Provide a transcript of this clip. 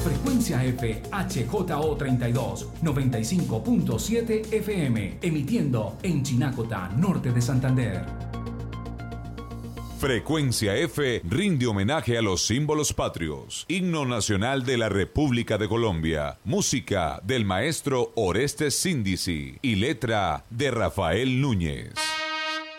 Frecuencia F HJO32 95.7 FM, emitiendo en Chinacota, norte de Santander. Frecuencia F rinde homenaje a los símbolos patrios. Himno nacional de la República de Colombia. Música del maestro Orestes Síndici y letra de Rafael Núñez.